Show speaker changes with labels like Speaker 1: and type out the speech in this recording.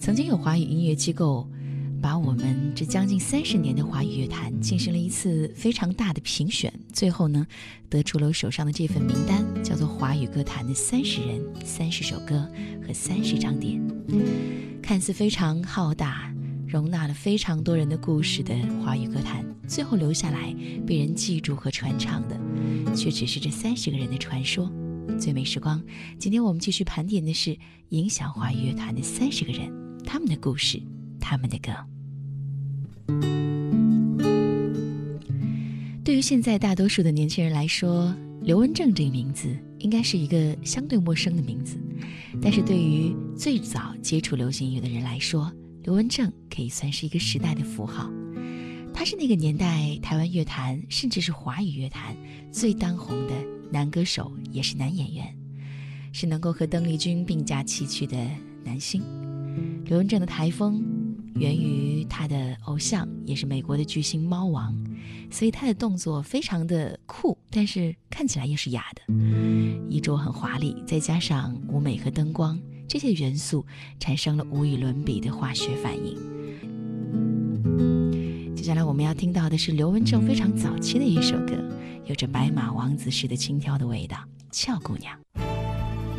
Speaker 1: 曾经有华语音乐机构把我们这将近30年的华语乐坛进行了一次非常大的评选，最后呢，得出了我手上的这份名单，叫做华语歌坛的30人、30首歌和30张碟。看似非常浩大，容纳了非常多人的故事的华语歌坛，最后留下来被人记住和传唱的，却只是这30个人的传说。最美时光，今天我们继续盘点的是影响华语乐坛的30个人，他们的故事，他们的歌。对于现在大多数的年轻人来说，刘文正这个名字应该是一个相对陌生的名字，但是对于最早接触流行音乐的人来说，刘文正可以算是一个时代的符号。他是那个年代台湾乐坛甚至是华语乐坛最当红的男歌手，也是男演员，是能够和邓丽君并驾齐驱的男星。刘文正的台风源于他的偶像，也是美国的巨星猫王，所以他的动作非常的酷，但是看起来又是哑的。衣着很华丽，再加上舞美和灯光，这些元素产生了无与伦比的化学反应。接下来我们要听到的是刘文正非常早期的一首歌，有着白马王子式的轻佻的味道，俏姑娘。